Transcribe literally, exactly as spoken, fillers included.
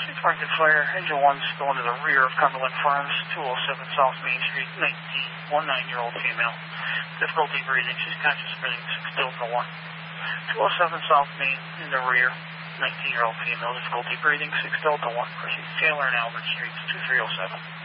Six Market Fire, engine one still into the rear of Cumberland Farms, two oh seven South Main Street, nineteen, one nine-year-old female. Difficulty breathing, she's conscious breathing, six Delta one. two oh seven South Main in the rear, nineteen-year-old female, difficulty breathing, six Delta one. Proceed Taylor and Albert Streets, two three oh seven.